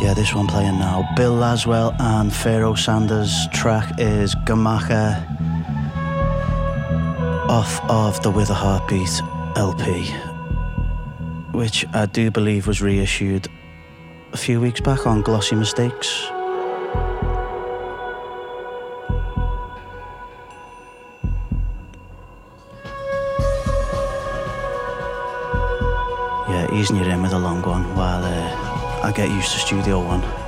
Yeah, this one playing now. Bill Laswell and Pharaoh Sanders' track is Gamacha off of the With a Heartbeat LP, which I do believe was reissued a few weeks back on Glossy Mistakes. Yeah, easing you in with a long one while I get used to Studio One.